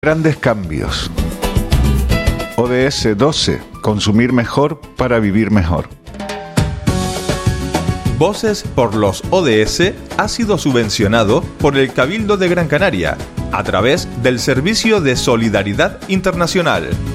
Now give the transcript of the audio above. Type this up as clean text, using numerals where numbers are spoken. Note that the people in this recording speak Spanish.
Grandes cambios. ODS 12. Consumir mejor para vivir mejor. Voces por los ODS ha sido subvencionado por el Cabildo de Gran Canaria a través del Servicio de Solidaridad Internacional.